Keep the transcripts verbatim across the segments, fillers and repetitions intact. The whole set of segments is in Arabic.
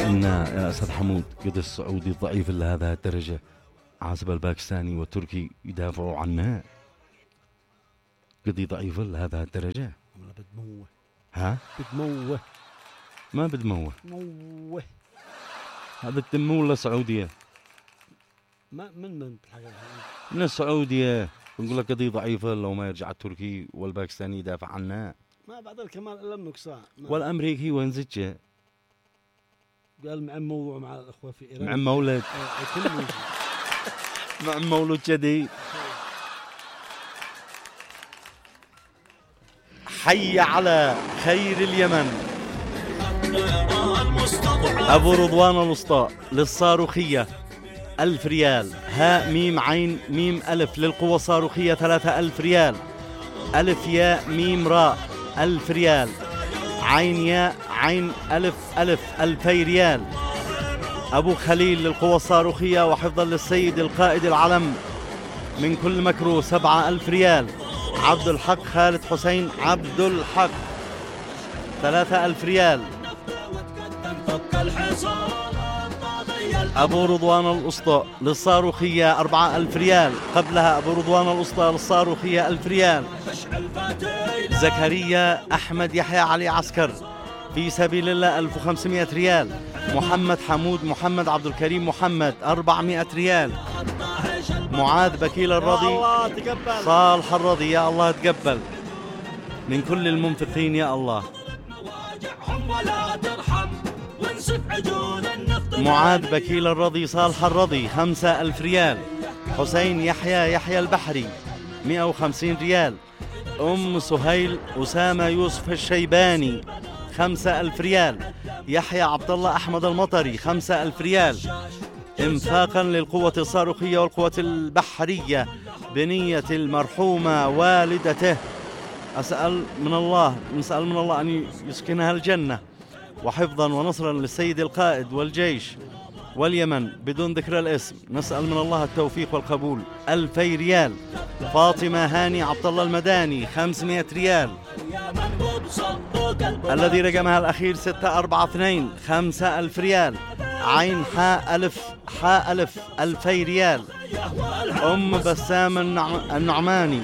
إن يا أستاذ حمود قد السعودي الضعيف لهذا الدرجة عازب الباكستاني والتركي يدافعوا عنه، قد ضعيف لهذا الدرجة. والله بدموه. ها؟ بدموه. ما بدموه. موه. هذا الدمو ولا السعودية؟ ما من من الحقيقة؟ من السعودية. نقول لك قضية ضعيفة لو ما يرجع التركي والباكستاني يدافع عنها. ما بعد الكمال إلا نقصان. والأمريكي وين زجة؟ قال معمو مع الأخوة في إيران. مع مولد. مع مولود جديد. حي على خير اليمن. أبو رضوان الوسطى للصاروخية ألف ريال. هاء ميم عين ميم ألف للقوة الصاروخية ثلاثة ألف ريال. ألف ياء ميم راء ألف ريال. عين ياء عين ألف ألف ألفي ريال. أبو خليل للقوة الصاروخية وحفظا للسيد القائد العلم من كل مكروه سبعة ألف ريال. عبد الحق خالد حسين عبد الحق ثلاثة ألف ريال. أبو رضوان الأسطى للصاروخية أربعة ألف ريال. قبلها أبو رضوان الأسطى للصاروخية ألف ريال. زكريا أحمد يحيى علي عسكر في سبيل الله ألف وخمسمائة ريال. محمد حمود محمد عبد الكريم محمد أربعمائة ريال. معاذ بكيل الرضي صالح الرضي يا الله تقبل من كل المنفقين يا الله. معاذ بكيل الرضي صالح الرضي خمسة ألف ريال. حسين يحيى يحيى البحري مئة وخمسين ريال. أم سهيل أسامة يوسف الشيباني خمسة ألف ريال. يحيى عبد الله أحمد المطري خمسة ألف ريال. انفاقا للقوة الصاروخية والقوة البحرية بنية المرحومة والدته. أسأل من الله نسأل من الله أن يسكنها الجنة وحفظا ونصرا للسيد القائد والجيش واليمن بدون ذكر الاسم. نسأل من الله التوفيق والقبول. ألفي ريال. فاطمة هاني عبد الله المداني خمسمائة ريال. الذي رقمها الأخير ستة أربعة اثنين خمسة ألف ريال. عين حاء ألف حاء ألف ألفي ريال. أم بسام النعماني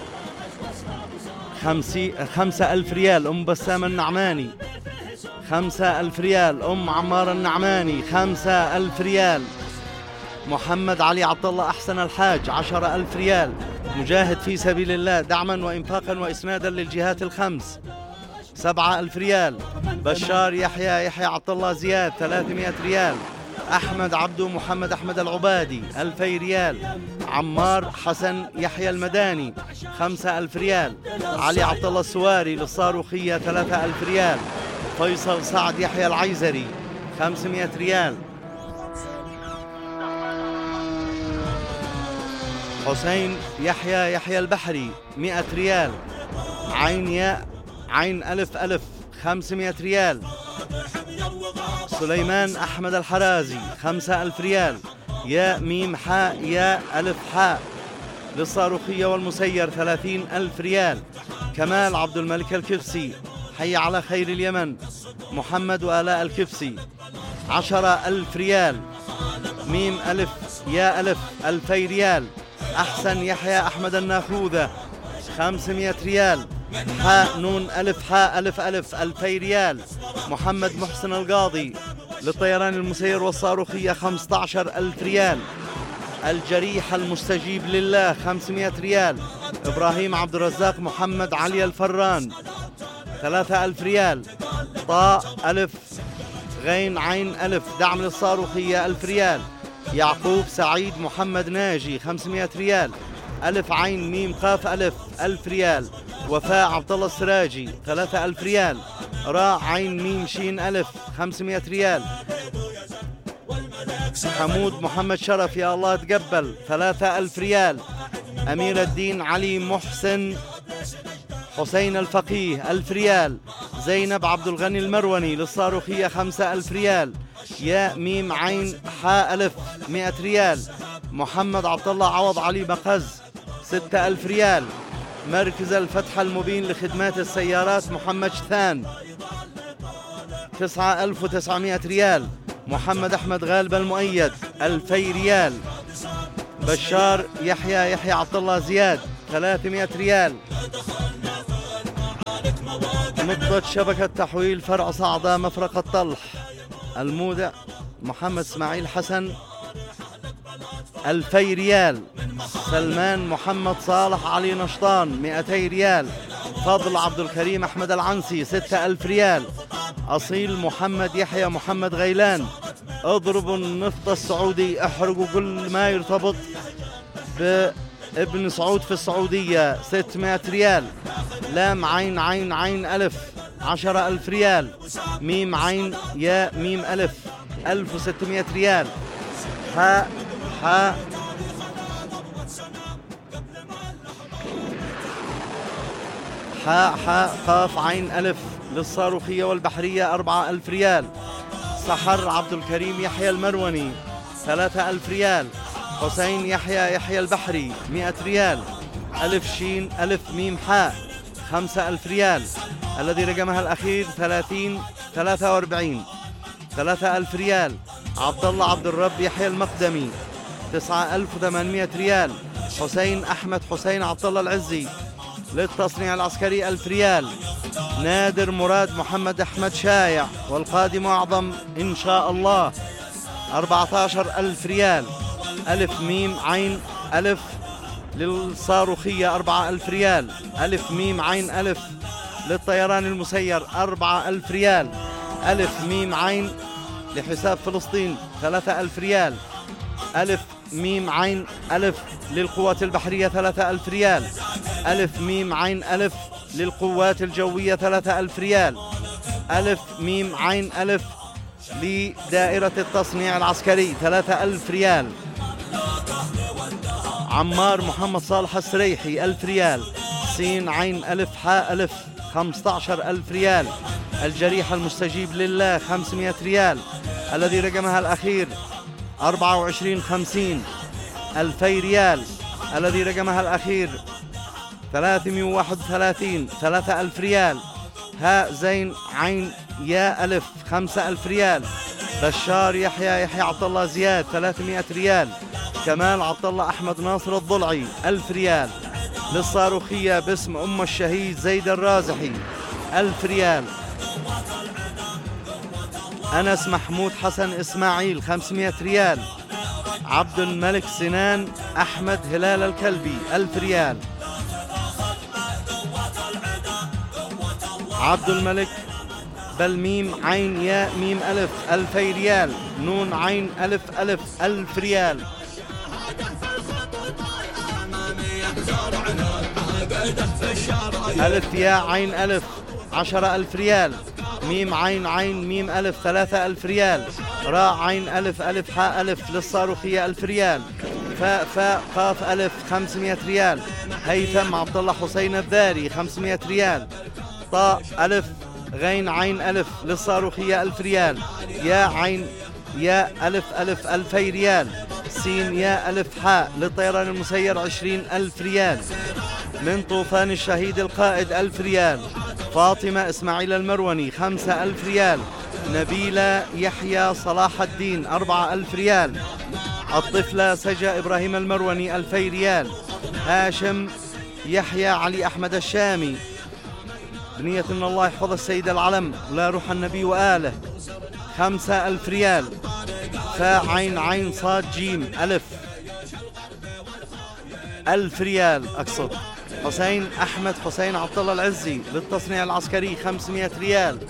خمسي خمسة ألف ريال. أم بسام النعماني خمسة ألف ريال. أم عمار النعماني خمسة ألف ريال. محمد علي عبد الله أحسن الحاج عشرة ألف ريال. مجاهد في سبيل الله دعما وإنفاقا وإسنادا للجهات الخمس سبعة ألف ريال. بشار يحيى يحيى عبد الله زياد ثلاثمائة ريال. أحمد عبدو محمد أحمد العبادي ألفي ريال. عمار حسن يحيى المداني خمسة ألف ريال. علي عبد الله السواري للصاروخية ثلاثة ألف ريال. فيصل سعد يحيى العيزري خمسمائة ريال. حسين يحيى يحيى البحري مئة ريال. عين ياء عين ألف ألف خمسمائة ريال. سليمان أحمد الحرازي خمسة ألف ريال. ياء ميم حاء ياء ألف حاء للصاروخية والمسير ثلاثين ألف ريال. كمال عبد الملك الكفسي حي على خير اليمن محمد وآلاء الكفسي عشرة ألف ريال. ميم ألف يا ألف ألفي ريال. أحسن يحيى أحمد الناخوذة خمسمائة ريال. حاء نون ألف حاء ألف ألف ألفي ريال. محمد محسن القاضي للطيران المسير والصاروخية خمسة عشر ألف ريال. الجريح المستجيب لله خمسمائة ريال. إبراهيم عبد الرزاق محمد علي الفران ثلاثة ألف ريال. طاء ألف غين عين ألف دعم للصاروخية ألف ريال. يعقوب سعيد محمد ناجي خمسمائة ريال. ألف عين ميم قاف ألف ألف ريال. وفاء عبد الله السراجي ثلاثة ألف ريال. راء عين ميم شين ألف خمسمائة ريال. حمود محمد شرف يا الله تقبل ثلاثة ألف ريال. أمير الدين علي محسن حسين الفقيه ألف ريال. زينب عبد الغني المروني للصاروخية خمسة ألف ريال. ياء ميم عين حاء ألف مئة ريال. محمد عبد الله عوض علي مقز ستة ألف ريال. مركز الفتح المبين لخدمات السيارات محمد شثان تسعة ألف وتسعمائة ريال. محمد أحمد غالب المؤيد ألفي ريال. بشار يحيى يحيى عبد الله زياد ثلاثمائة ريال. نقطة شبكة تحويل فرع صعدة مفرق الطلح المودع محمد اسماعيل حسن ألفي ريال. سلمان محمد صالح علي نشطان مئتي ريال. فضل عبد الكريم أحمد العنسي ستة ألف ريال. أصيل محمد يحيى محمد غيلان اضربوا النفط السعودي، احرقوا كل ما يرتبط بابن سعود في السعودية ستمائة ريال. لام عين عين عين ألف عشرة ألف ريال. ميم عين يا ميم ألف ألف وستمائة ريال. حاء حاء حاء حاء قاف عين ألف للصاروخية والبحرية أربعة ألف ريال. سحر عبد الكريم يحيى المروني ثلاثة ألف ريال. حسين يحيى يحيى البحري مئة ريال. ألف شين ألف ميم حاء خمسة ألف ريال الذي رقمها الأخير ثلاثين ثلاثة وأربعين ثلاثة ألف ريال. عبد الله عبد الرب يحيى المقدمي تسعة ألف وثمانمائة ريال. حسين أحمد حسين عبد الله العزي للتصنيع العسكري ألف ريال. نادر مراد محمد أحمد شايع والقادم أعظم إن شاء الله أربعة عشر ألف ريال. ألف ميم عين ألف للصاروخية أربعة ألف ريال. ألف ميم عين ألف للطيران المسير أربعة ألف ريال. ألف ميم عين لحساب فلسطين ثلاثة ألف ريال. ألف ميم عين ألف للقوات البحرية ثلاثة ألف ريال. ألف ميم عين ألف للقوات الجوية ثلاثة ألف ريال. ألف ميم عين ألف لدائرة التصنيع العسكري ثلاثة ألف ريال. عمار محمد صالح السريحي ألف ريال. سين عين ألف حاء ألف خمسة عشر ألف ريال. الجريح المستجيب لله خمسمائة ريال الذي رقمها الأخير أربعة وعشرين خمسين ألفي ريال الذي رقمها الأخير ثلاثمائة وواحد وثلاثين ثلاثة ألف ريال. هاء زين عين يا ألف خمسة ألف ريال. بشار يحيى يحيى عبد الله زياد ثلاثمائة ريال. كمال عبد الله أحمد ناصر الضلعي ألف ريال. للصاروخية باسم أم الشهيد زيد الرازحي ألف ريال. أنس محمود حسن إسماعيل خمسمائة ريال. عبد الملك سنان أحمد هلال الكلبي ألف ريال. عبد الملك بالميم عين ياء ميم ألف ألفي ريال. نون عين ألف ألف ألف ريال. ألف ياء عين ألف عشرة ألف ريال. ميم عين عين ميم ألف ثلاثة ألف ريال. راء عين ألف ألف حاء ألف للصاروخية ألف ريال. فاء فاء قاف ألف خمسمائة ريال. هيثم عبد الله حسين الذاري خمسمائة ريال. طاء ألف غين عين ألف للصاروخية ألف ريال. يا عين يا ألف ألف ألفي ريال. سين يا ألف حاء للطيران المسير عشرين ألف ريال. من طوفان الشهيد القائد ألف ريال. فاطمة إسماعيل المروني خمسة ألف ريال. نبيلة يحيى صلاح الدين أربعة ألف ريال. الطفلة سجا إبراهيم المروني ألفي ريال. هاشم يحيى علي أحمد الشامي بنية إن الله يحفظ السيد العلم لا روح النبي وآله خمسة ألف ريال. فاء عين عين صاد جيم ألف ألف ريال أقصد. حسين أحمد حسين عبد الله العزي للتصنيع العسكري خمسمائة ريال.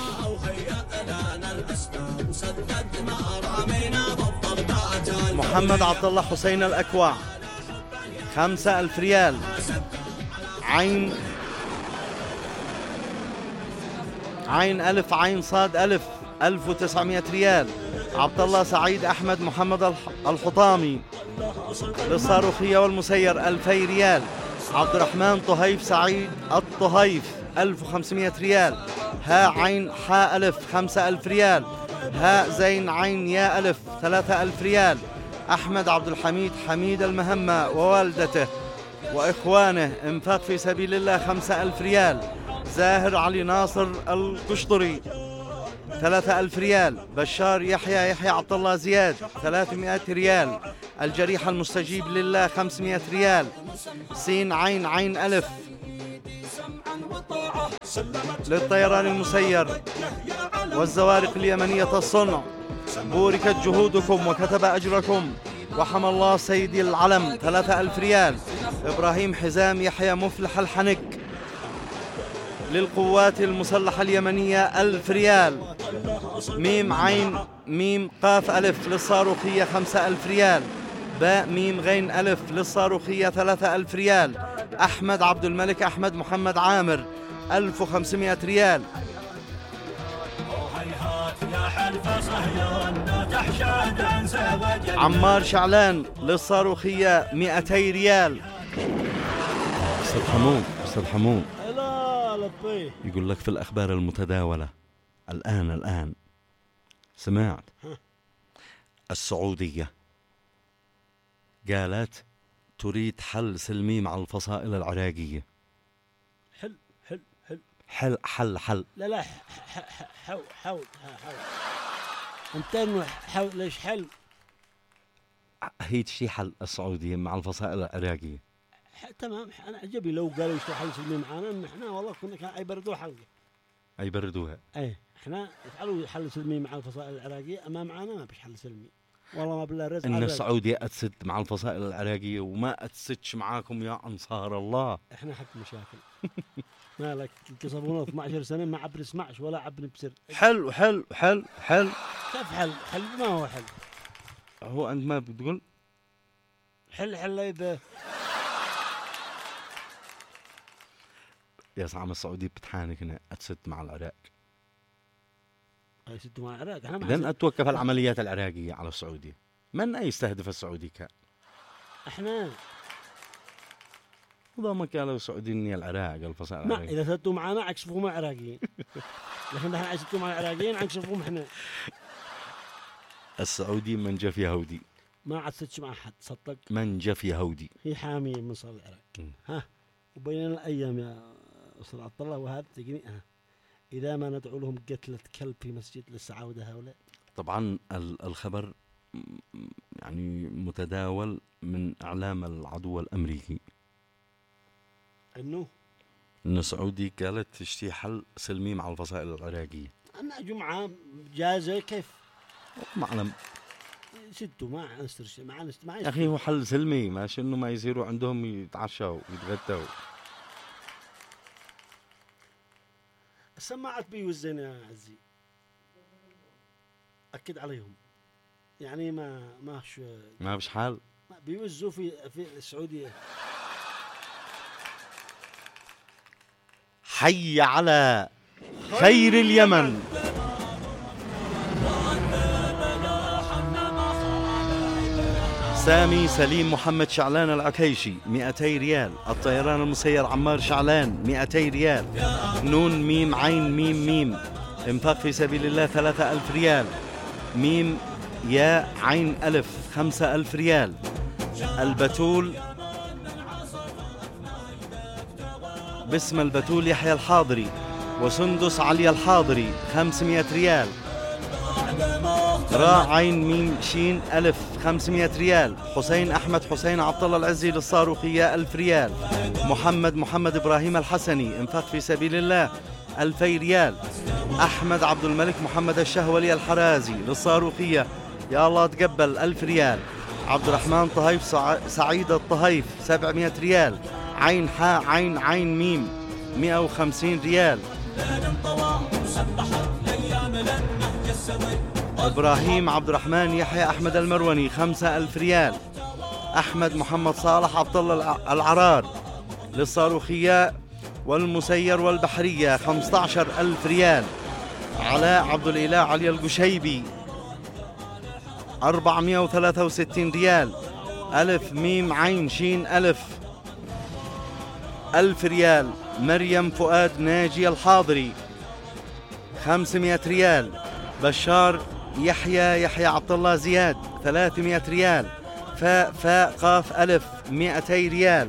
محمد عبد الله حسين الأكوع خمسة ألف ريال. عين عين ألف عين صاد ألف ألف وتسعمائة ريال. عبد الله سعيد أحمد محمد الحطامي للصاروخية والمسير ألفي ريال. عبد الرحمن طهيف سعيد الطهيف ألف وخمسمائة ريال. ها عين حاء ألف خمسة ألف ريال. هاء زين عين يا ألف ثلاثة ألف ريال. أحمد عبد الحميد حميد المهمة ووالدته وإخوانه انفاق في سبيل الله خمسة ألف ريال. زاهر علي ناصر القشطري ثلاثة ألف ريال. بشار يحيى يحيى عبد الله زياد ثلاثمائة ريال. الجريح المستجيب لله خمسمائة ريال. سين عين عين ألف للطيران المسير والزوارق اليمنية الصنع. بوركت جهودكم وكتب أجركم وحمى الله سيدي العلم ثلاثة ألف ريال. إبراهيم حزام يحيى مفلح الحنك للقوات المسلحة اليمنية ألف ريال. ميم عين ميم قاف ألف للصاروخية خمسة ألف ريال. باء ميم غين ألف للصاروخية ثلاثة ألف ريال. أحمد عبد الملك أحمد محمد عامر ألف وخمسمائة ريال. عمار شعلان للصاروخية مئتي ريال. أستاذ حمود أستاذ حمود لا لبيه يقول لك في الأخبار المتداولة الآن الآن سمعت السعودية قالت تريد حل سلمي مع الفصائل العراقية. حل حل حل حل حل حل لا لا حول حول حول انت انه حول ليش حل؟ هي شي حل السعودية مع الفصائل العراقية. تمام انا عجبي لو قالوا يشتغل حل سلمي معانا احنا والله كنا كان يبردوا حلقة يبردوها. ايه احنا يفعلوا حل سلمي مع الفصائل العراقية اما معانا ما فيش حل سلمي والله ما بالله رزق. ان السعودية اتسد مع الفصائل العراقية وما اتسدش معاكم يا انصار الله. احنا حق مشاكل مالك كسبونا اثني عشر سنة ما عب نسمعش ولا عب نبصر. حل حل حل حل كيف حل؟ حل ما هو حل؟ هو انت ما بتقول حل حل اذا يا زعما السعودية بتحانك هنا اتسد مع العراق. اي سد مع العراق احنا لن اتوقف العمليات العراقية على السعودية. من يستهدف السعودية كان؟ احنا نظامك قالوا السعوديين يا العراق الفصائل ما العراقية. اذا سدوا معنا عكسفوا مع العراقيين لكن نحن عكسفوا مع العراقيين عكسفوا احنا. السعودي من جف يهودي ما عاد سدش مع حد صدق. من جف يهودي هي حامية من صار العراق. ها وبين الايام يا استاذ عبد الله وهذا تقني ها اذا ما ندعو لهم قتلة كلب في مسجد للسعودة هؤلاء. طبعا الخبر يعني متداول من اعلام العدو الامريكي انه ان السعودي قالت تشتي حل سلمي مع الفصائل العراقيه. انا جمعه جازه كيف معلم سدوا ما نسترش ما نست ما يا اخي هو حل سلمي ماشي انه ما يصيروا عندهم يتعشوا يتغدوا. السماعات بيوزن يا عزي اكد عليهم يعني ما ماش ما فيش حال ما بيوزوا في في السعوديه. حي على خير اليمن. سامي سليم محمد شعلان العكيشي مئتي ريال. الطيران المسير عمار شعلان مئتي ريال. نون ميم عين ميم ميم انفاق في سبيل الله ثلاثة ألف ريال. ميم يا عين ألف خمسة ألف ريال. البتول باسم البتول يحيى الحاضري وسندس علي الحاضري خمسمائة ريال. راء عين ميم شين ألف خمسمائة ريال. حسين أحمد حسين عبد الله العزي للصاروخية ألف ريال. محمد محمد إبراهيم الحسني انفاق في سبيل الله ألفي ريال. أحمد عبد الملك محمد الشهولي الحرازي للصاروخية يا الله تقبل ألف ريال. عبد الرحمن طهيف سعيد الطهيف سبعمائة ريال. عين حاء عين عين ميم مئة وخمسين ريال. إبراهيم عبد الرحمن يحيى أحمد المروني خمسة ألف ريال. أحمد محمد صالح عبد الله العرار للصاروخية والمسير والبحرية خمسة عشر ألف ريال. علاء عبد الإله علي القشيبي أربعمائة وثلاثة وستين ريال. ألف ميم عين شين ألف ألف ريال. مريم فؤاد ناجي الحاضري خمسمائة ريال. بشار يحيى يحيى عبد الله زياد ثلاثمائة ريال. فاء فاء قاف ألف مئتي ريال.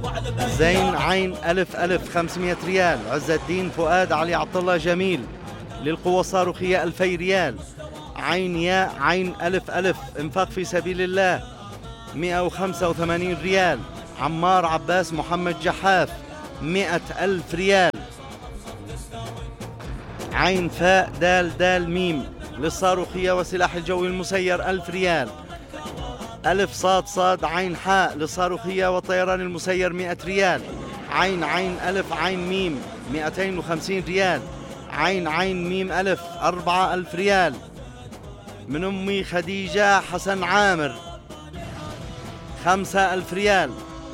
زين عين ألف ألف خمسمائة ريال. عز الدين فؤاد علي عبد الله جميل للقوة الصاروخية ألفي ريال. عين ياء عين ألف ألف إنفاق في سبيل الله مئة وخمسة وثمانين ريال. عمار عباس محمد جحاف مئة ألف ريال. عين فاء دال دال ميم للصاروخية وسلاح الجوي المسير ألف ريال. ألف صاد صاد عين حاء للصاروخية والطيران المسير مئة ريال. عين عين ألف عين ميم مئتين وخمسين ريال. عين عين ميم ألف أربعة ألف ريال. من أمي خديجة حسن عامر خمسة ألف ريال.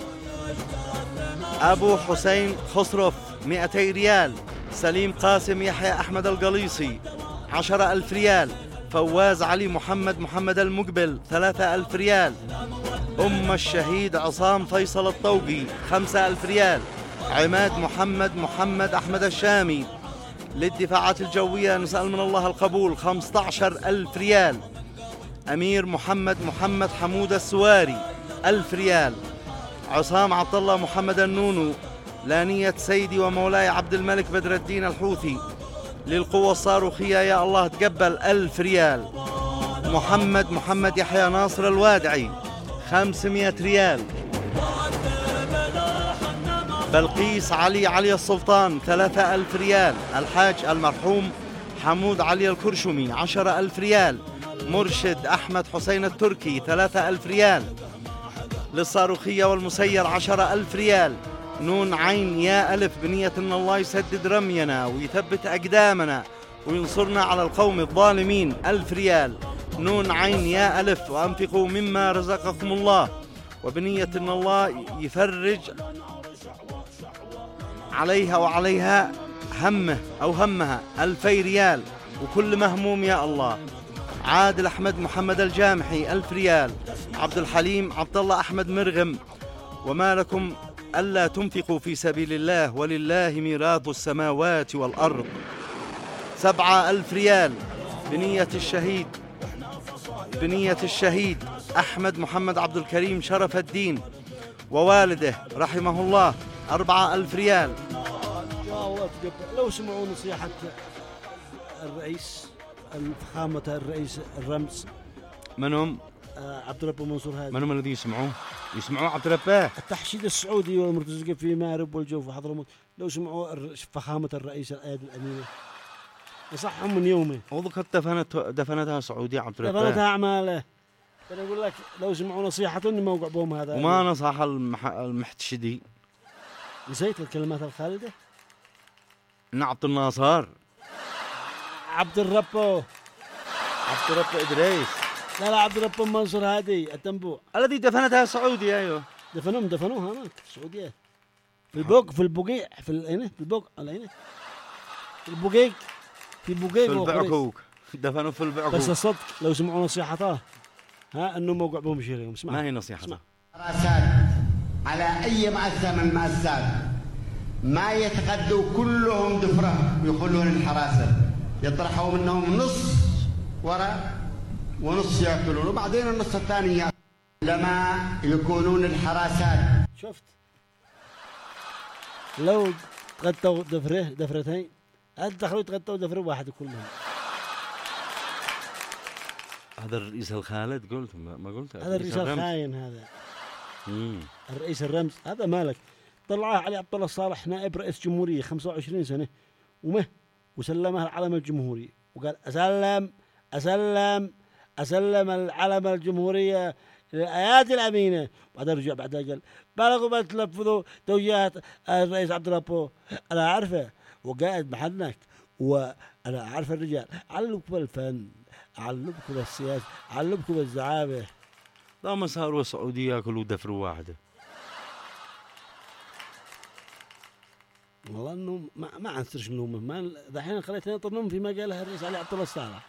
أبو حسين خصرف مئتي ريال. سليم قاسم يحيى أحمد القليصي عشرة ألف ريال. فواز علي محمد محمد المقبل ثلاثة ألف ريال. أم الشهيد عصام فيصل الطوقي خمسة ألف ريال. عماد محمد محمد أحمد الشامي للدفاعات الجوية نسأل من الله القبول خمسة عشر ألف ريال. أمير محمد محمد حمود السواري ألف ريال. عصام عبد الله محمد النونو لانية سيدي ومولاي عبد الملك بدر الدين الحوثي للقوة الصاروخية يا الله تقبل ألف ريال. محمد محمد يحيى ناصر الوادعي خمسمئة ريال. بلقيس علي علي السلطان ثلاثة ألف ريال. الحاج المرحوم حمود علي الكرشمي عشرة ألف ريال. مرشد أحمد حسين التركي ثلاثة ألف ريال. للصاروخية والمسير عشرة ألف ريال. نون عين يا ألف بنية أن الله يسدد رمينا ويثبت أقدامنا وينصرنا على القوم الظالمين ألف ريال. نون عين يا ألف وأنفقوا مما رزقكم الله وبنية أن الله يفرج عليها وعليها همه أو همها ألفي ريال وكل مهموم يا الله. عادل أحمد محمد الجامحي ألف ريال. عبد الحليم عبد الله أحمد مرغم وما لكم ألا تنفقوا في سبيل الله ولله ميراث السماوات والأرض سبعة ألف ريال. بنية الشهيد بنية الشهيد أحمد محمد عبد الكريم شرف الدين ووالده رحمه الله أربعة ألف ريال. يا الله تقبل. لو سمعوا نصيحة الرئيس فخامة الرئيس الرمز منهم آه عبد الرب منصور هذا منهم الذي يسمعوه يسمعوه عبد الرب التحشيد السعودي والمرتزقة في مارب والجوف وحضرموت. لو سمعوا فخامة الرئيس الأيادي الأمينة يصحهم من يومه. وذكرت دفنت دفنتها سعودية عبد الرب دفنتها أعماله. أنا أقول لك لو سمعوا نصيحة موقع بهم هذا وما نصح المح... المحتشدي. نسيت الكلمات الخالدة. عبد الناصر عبد الرب عبد الرب إدريس لا لا عبد الرب منصور هادي التنبوع الذي دفنتها سعودية. أيوه دفنوهم دفنوها هناك في السعودية في البوق في البقيع في العين في البوق العين في البقيق في بقيق في البعكوك دفنوا في البعكوك. بس الصدق لو سمعوا نصيحته ها انه موقع بهم يشيرهم. اسمع ما هي نصيحته؟ حراسات على اي مؤسسه من المؤسسات ما يتقدوا كلهم دفره ويخلون الحراسه يطرحوا منهم نص وراء ونص ياكلون وبعدين النص الثاني ياكلون لما يكونون الحراسات. شفت لو تغطوا دفره دفرتين دخلوا يتغطوا دفره واحد كلهم. هذا الرئيس الخالد قلت ما قلت هذا الرئيس الخاين هذا. مم. الرئيس الرمز هذا مالك طلعه علي عبد الله الصالح نائب رئيس جمهورية خمسة وعشرين سنة ومه وسلمها العلم الجمهوري وقال أسلم أسلم أسلم العلم الجمهورية للأيادي الأمينة. بعدين رجع بعدها قال بلغوا بتلفظوا توجيهات الرئيس عبد الرب. أنا عارفه وقاعد محلك وأنا عارف الرجال علمكم الفن علمكم السياسة علمكم الزعامة. لا ما صاروا السعودية ياكلوا دفروا واحدة. والله انه ما ما عنسرش نلومه ما دحين خليتني اطلب في ما قالها الرئيس علي عبد الله الصالح.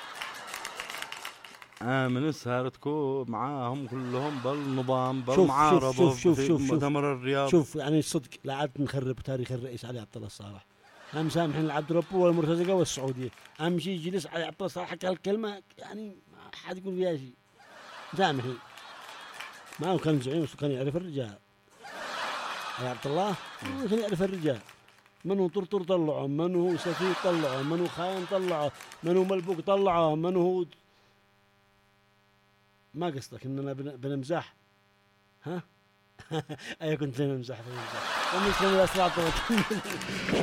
آه من صارتكو معاهم كلهم بالنظام شوف بالمعارضة شوف شوف في شوف شوف مؤتمر الرياض. شوف يعني صدق لا عاد نخرب تاريخ الرئيس علي عبد الله الصالح. احنا مسامحين العبد ربه والمرتزقة والسعودية. اهم شيء يجلس علي عبد الله الصالح حكى هالكلمة يعني ما حد يقول فيها شيء. مسامحين ما هو كان زعيم بس كان يعرف الرجال. علي عبد الله كان يعرف الرجال من هو طرطور طلعه، من هو سفيه طلعه، من هو خاين طلعه، من هو ملبوق طلعه، من هو ما قصدك اننا بنمزح؟ ها؟ اي كنت بنمزح بنمزح ومش من الاسرع